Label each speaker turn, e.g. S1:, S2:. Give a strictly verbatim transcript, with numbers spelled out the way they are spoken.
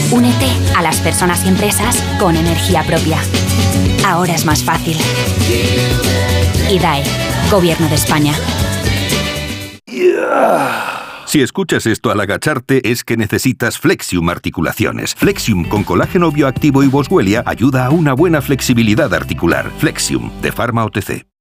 S1: Únete a las personas y empresas con energía propia. Ahora es más fácil. I D A E, Gobierno de España.
S2: Si escuchas esto al agacharte es que necesitas Flexium Articulaciones. Flexium con colágeno bioactivo y Boswellia ayuda a una buena flexibilidad articular. Flexium, de Pharma O T C.